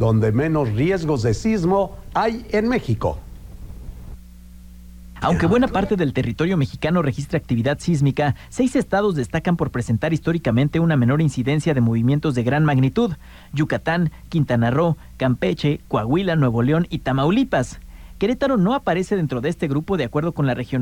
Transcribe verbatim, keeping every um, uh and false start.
donde menos riesgos de sismo hay en México. Aunque buena parte del territorio mexicano registra actividad sísmica, seis estados destacan por presentar históricamente una menor incidencia de movimientos de gran magnitud: Yucatán, Quintana Roo, Campeche, Coahuila, Nuevo León y Tamaulipas. Querétaro no aparece dentro de este grupo de acuerdo con la región